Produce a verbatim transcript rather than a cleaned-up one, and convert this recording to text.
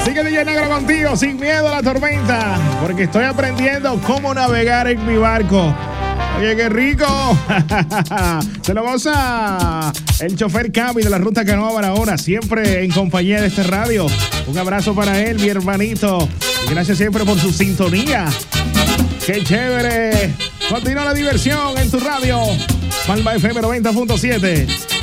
Sigue D J Negro contigo, sin miedo a la tormenta, porque estoy aprendiendo cómo navegar en mi barco. Oye, qué rico. Se lo goza el chofer Cami de la ruta Canoa Barahona, siempre en compañía de este radio. Un abrazo para él, mi hermanito. Y gracias siempre por su sintonía. ¡Qué chévere! Continúa la diversión en tu radio. Palma F M noventa punto siete.